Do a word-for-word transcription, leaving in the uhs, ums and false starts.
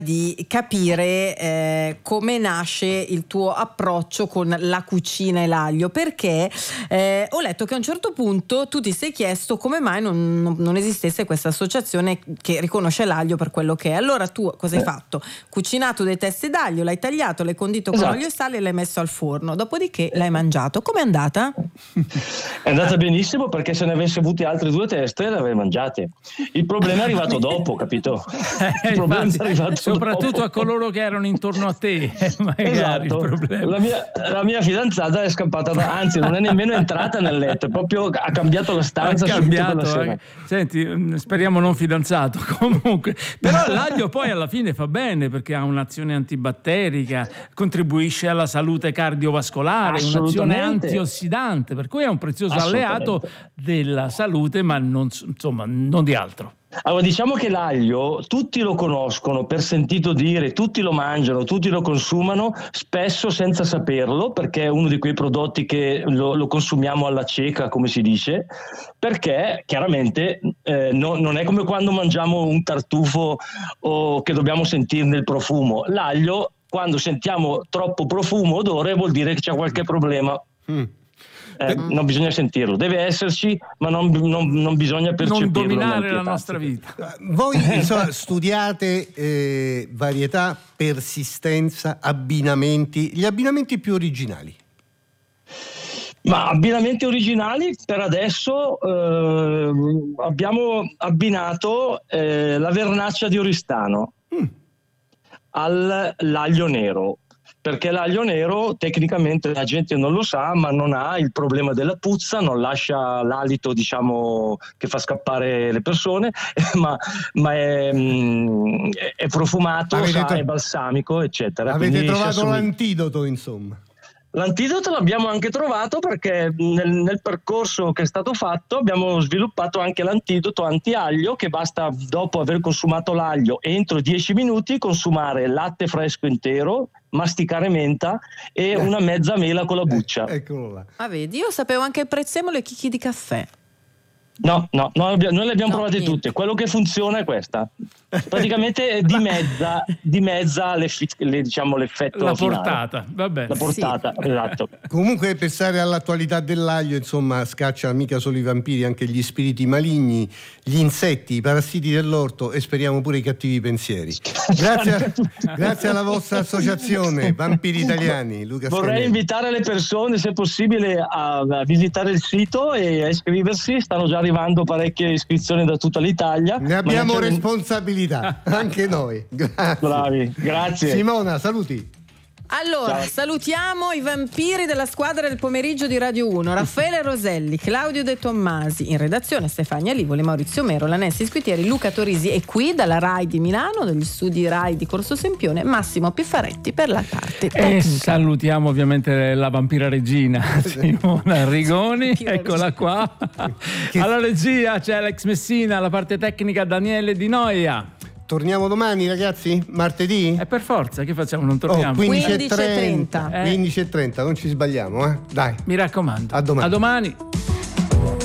di capire eh, come nasce il tuo approccio con la cucina e l'aglio, perché eh, ho letto che a un certo punto tu ti sei chiesto come mai non, non, non esistesse questa associazione che riconosce l'aglio per quello che è. Allora tu cosa hai Eh. fatto? Cucinato dei testi d'aglio, l'hai tagliato, l'hai condito Esatto. con olio e sale e l'hai messo al forno, dopodiché l'hai mangiato. Com'è andata? È andata benissimo, perché se ne avessi avuti altre due teste le avrei mangiate. Il problema è arrivato dopo, capito? Il problema Infatti, è arrivato soprattutto dopo. a coloro che erano intorno a te, magari Esatto. il problema. La mia, la mia fidanzata è scappata da, anzi non è nemmeno entrata nel letto, è proprio ha cambiato la stanza Ha subito cambiato, quella sera. eh. Senti, mh, speriamo non fidanzato comunque, però l'aglio poi alla fine fa bene perché ha un'azione antibatterica, contribuisce alla salute cardiovascolare, un'azione Assolutamente. antiossidante, per cui è un prezioso Assolutamente. alleato della salute, ma non, insomma, non di altro. Allora, diciamo che l'aglio tutti lo conoscono per sentito dire, tutti lo mangiano, tutti lo consumano, spesso senza saperlo, perché è uno di quei prodotti che lo, lo consumiamo alla cieca, come si dice, perché chiaramente eh, no, non è come quando mangiamo un tartufo o che dobbiamo sentirne il profumo. L'aglio, quando sentiamo troppo profumo, odore, vuol dire che c'è qualche problema. Mm. Eh, non bisogna sentirlo, deve esserci, ma non, non, non bisogna percepirlo. Non dominare la nell'pietà. nostra vita. Voi insomma, studiate eh, varietà, persistenza, abbinamenti, gli abbinamenti più originali. Ma abbinamenti originali per adesso eh, abbiamo abbinato eh, la vernaccia di Oristano Mm. all'aglio nero, perché l'aglio nero tecnicamente la gente non lo sa, ma non ha il problema della puzza, non lascia l'alito, diciamo, che fa scappare le persone, ma, ma è, mm, è profumato, Avete sa, tro- è balsamico, eccetera. Avete Quindi si trovato assomiglia. l'antidoto, insomma. L'antidoto l'abbiamo anche trovato, perché nel, nel percorso che è stato fatto abbiamo sviluppato anche l'antidoto anti-aglio, che basta, dopo aver consumato l'aglio, entro dieci minuti consumare latte fresco intero, masticare menta e una mezza mela con la buccia. Eh, eccolo là. Ah, vedi, io sapevo anche il prezzemolo e i chicchi di caffè. No, no, no, abbiamo- noi le abbiamo No, provate niente. tutte. Quello che funziona è questa. Praticamente dimezza, dimezza l'effi- le- diciamo, l'effetto La finale. portata, va bene. La portata, esatto. Comunque, per stare all'attualità dell'aglio, insomma, scaccia mica solo i vampiri, anche gli spiriti maligni, gli insetti, i parassiti dell'orto e speriamo pure i cattivi pensieri. Grazie, a- grazie alla vostra associazione Vampiri Italiani, Luca Vorrei Scagnelli. invitare le persone, se possibile, a, a visitare il sito e a iscriversi. Stanno già arrivando parecchie iscrizioni da tutta l'Italia. Ne Ma abbiamo non c'è- responsabilità, anche noi. Grazie. Bravi, grazie. Simona, saluti. Allora, Ciao. salutiamo i vampiri della squadra del pomeriggio di Radio uno, Raffaele Roselli, Claudio De Tommasi, in redazione Stefania Livoli, Maurizio Mero, Lanessi Squitieri, Luca Torisi, e qui dalla RAI di Milano, dagli studi RAI di Corso Sempione, Massimo Piffaretti per la parte E tecnica. salutiamo ovviamente la vampira regina Simona Rigoni, Vampira eccola qua. Alla regia c'è Alex Messina, alla parte tecnica Daniele Di Noia. Torniamo domani, ragazzi? Martedì? E per forza, che facciamo? Non Oh, torniamo? quindici e quindici e trenta. trenta. Eh. quindici e trenta, non ci sbagliamo, eh? Dai. Mi raccomando. A domani. A domani.